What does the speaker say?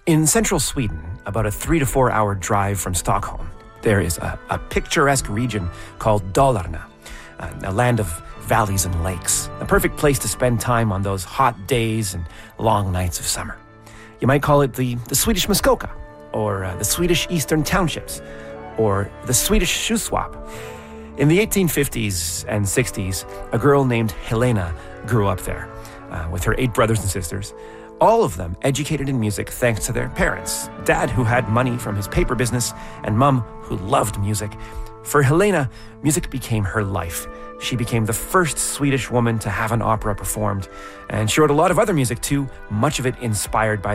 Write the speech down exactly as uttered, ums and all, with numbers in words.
In central Sweden, about a three to four hour drive from Stockholm, there is a, a picturesque region called Dalarna, uh, a land of valleys and lakes, a perfect place to spend time on those hot days and long nights of summer. You might call it the, the Swedish Muskoka, or uh, the Swedish Eastern Townships, or the Swedish Shuswap. In the eighteen fifties and sixties, a girl named Helena grew up there uh, with her eight brothers and sisters, all of them educated in music thanks to their parents. Dad, who had money from his paper business, and Mum, who loved music. For Helena, music became her life. She became the first Swedish woman to have an opera performed, and she wrote a lot of other music too, much of it inspired by